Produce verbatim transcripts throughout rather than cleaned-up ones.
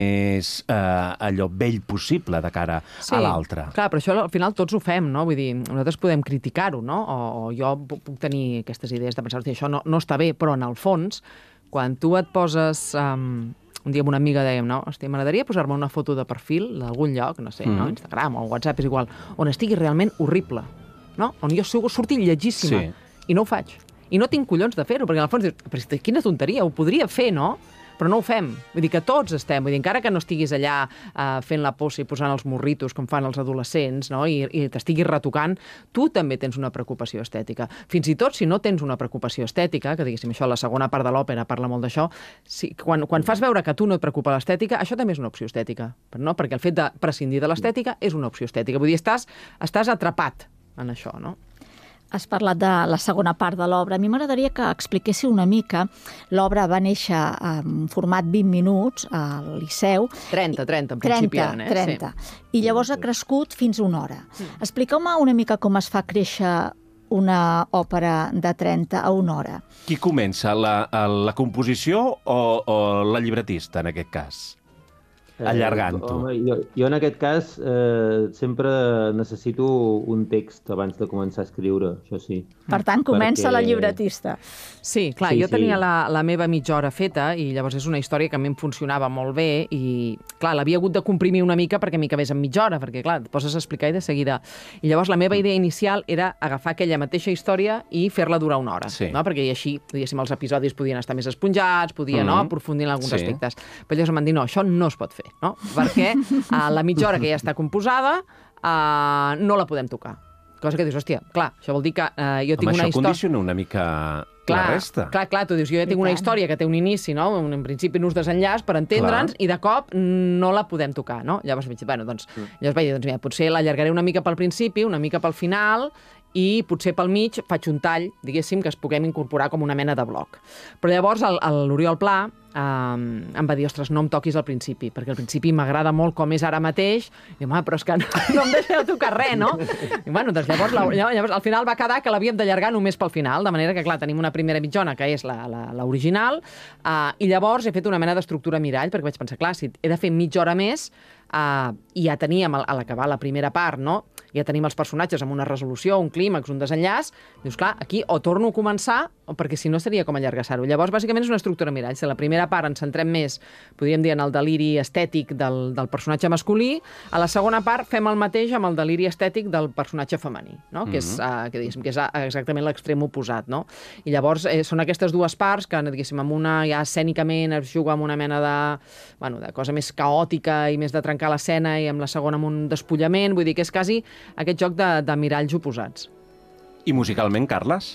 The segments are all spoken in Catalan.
més eh, allò vell possible de cara Sí, a l'altre. Clar, però això al final tots ho fem, no? Vull dir, nosaltres podem criticar-ho, no? O, o jo puc, puc tenir aquestes idees de pensar, això no, no està bé, però en el fons, quan tu et poses... Um, un dia amb una amiga dèiem, no? Hosti, m'agradaria posar-me una foto de perfil d'algun lloc, no sé, mm. no? Instagram o WhatsApp, és igual, on estigui realment horrible, no? On jo surti llegíssima. Sí. I no ho faig. I no tinc collons de fer-ho, perquè en el fons dius, però quina tonteria, ho podria fer, no? Però no ho fem. Vull dir que tots estem, vull dir, encara que no estiguis allà uh, fent la possa i posant els morritos com fan els adolescents, no? I, i t'estiguis retocant, tu també tens una preocupació estètica. Fins i tot si no tens una preocupació estètica, que diguéssim això, la segona part de l'òpera parla molt d'això, si, quan, quan fas veure que a tu no et preocupa l'estètica, això també és una opció estètica, no? Perquè el fet de prescindir de l'estètica és una opció estètica. Vull dir, estàs, estàs atrapat en això, no? Has parlat de la segona part de l'obra. A mi m'agradaria que expliquéssiu una mica. L'obra va néixer en format vint minuts al Liceu. trenta, trenta, en principi. trenta, eh? trenta. Sí. I llavors ha crescut fins a una hora. Mm. Expliqueu-me una mica com es fa créixer una òpera de trenta a una hora. Qui comença, la, la composició o, o la llibretista, en aquest cas? Allargant-ho. Eh, jo, jo en aquest cas eh, sempre necessito un text abans de començar a escriure, això sí. Per tant, comença Perquè... la llibretista. Sí, clar, sí, jo tenia sí. la, la meva mitja hora feta i llavors és una història que a mi em funcionava molt bé i, clar, l'havia hagut de comprimir una mica perquè m'hi acabés en mitja hora, perquè, clar, et poses a explicar i de seguida. I llavors la meva idea inicial era agafar aquella mateixa història i fer-la durar una hora, sí. no? Perquè així, diguéssim, els episodis podien estar més esponjats, podien, mm-hmm. no?, aprofundir en alguns sí. aspectes. Però llavors em van dir, no, això no es pot fer, no? Perquè a la mitja hora que ja està composada uh, no la podem tocar. Cosa que dius, hòstia, clar, això vol dir que uh, jo tinc Home, una història... això condiciona una mica clar, la resta. Clar, clar, tu dius, jo ja tinc una història que té un inici, no? Un, en principi un ús desenllaç per entendre'ns i de cop no la podem tocar, no? Llavors vaig dir, bueno, doncs, mm. llavors vaig dir, doncs mira, potser l'allargaré una mica pel principi, una mica pel final i potser pel mig faig un tall, diguéssim, que es puguem incorporar com una mena de bloc. Però llavors l'Oriol Pla eh, em va dir, ostres, no em toquis al principi, perquè al principi m'agrada molt com és ara mateix, i home, però és que no, no em deixa de tocar res, no? I bueno, doncs llavors, la, llavors al final va quedar que l'havíem d'allargar només pel final, de manera que, clar, tenim una primera mitjona, que és l'original, eh, i llavors he fet una mena d'estructura mirall, perquè vaig pensar, clar, si he de fer mitja hora més, Uh, i ja teníem, a l'acabar la primera part, no? Ja tenim els personatges amb una resolució, un clímax, un desenllaç, dius, clar, aquí o torno a començar, o perquè si no seria com allargassar-ho. Llavors, bàsicament, és una estructura mirall. Si a la primera part ens centrem més, podríem dir, en el deliri estètic del, del personatge masculí, a la segona part fem el mateix amb el deliri estètic del personatge femení, no? Mm-hmm. Que és, uh, que, diguéssim, que és exactament l'extrem oposat, no? I llavors eh, són aquestes dues parts que, diguéssim, amb una ja escènicament es juga amb una mena de, bueno, de cosa més caòtica i més de trencar l'escena i amb la segona amb un despullament, vull dir que és quasi aquest joc de, de miralls oposats. I musicalment, Carles?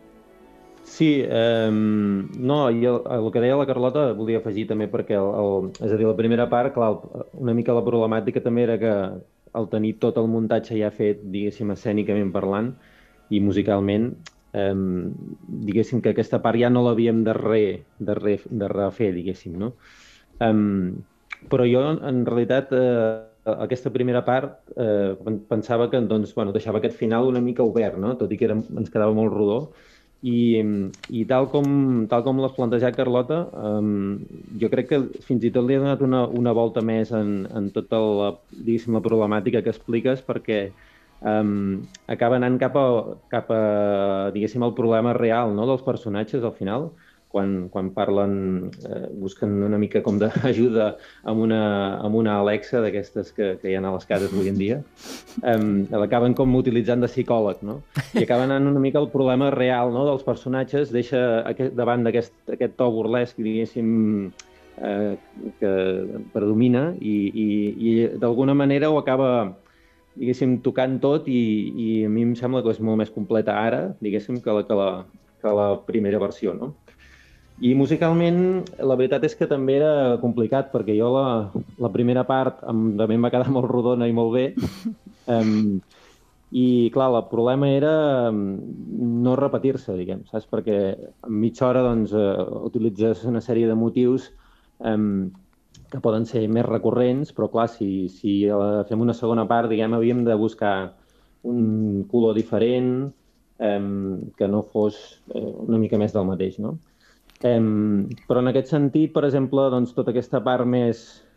Sí, eh, no, jo, el que deia la Carlota volia afegir també perquè, el, el, és a dir, la primera part, clar, una mica la problemàtica també era que al tenir tot el muntatge ja fet, diguéssim, escènicament parlant i musicalment, eh, diguéssim que aquesta part ja no l'havíem de, re, de, re, de refer, diguéssim, no? Eh, Però jo, en realitat, eh, aquesta primera part eh, pensava que doncs, bueno, deixava aquest final una mica obert, no? Tot i que era, ens quedava molt rodó. I, i tal, com, tal com l'has plantejat, Carlota, eh, jo crec que fins i tot li he donat una, una volta més en, en tota la, diguéssim, la problemàtica que expliques, perquè eh, acaba anant cap a, cap a, diguéssim, el problema real, no?, dels personatges al final. Quan, quan parlen, eh, busquen una mica com d'ajuda amb una, amb una Alexa d'aquestes que, que hi ha a les cases avui en dia, eh, l'acaben com utilitzant de psicòleg, no? I acaben anant una mica el problema real, no?, dels personatges, deixa aquest, davant d'aquest aquest to burlesc, diguéssim, eh, que predomina i, i, i d'alguna manera ho acaba, diguéssim, tocant tot i, i a mi em sembla que és molt més completa ara, diguéssim, que la, que la, que la primera versió, no? I musicalment, la veritat és que també era complicat, perquè jo la, la primera part em, també em va quedar molt rodona i molt bé. Um, I, clar, el problema era no repetir-se, diguem, saps? Perquè en mitja hora doncs, uh, utilitzes una sèrie de motius um, que poden ser més recurrents, però, clar, si, si uh, fem una segona part, diguem, havíem de buscar un color diferent, um, que no fos uh, una mica més del mateix, no? Um, però en aquest sentit, per exemple, doncs, tota aquesta part més,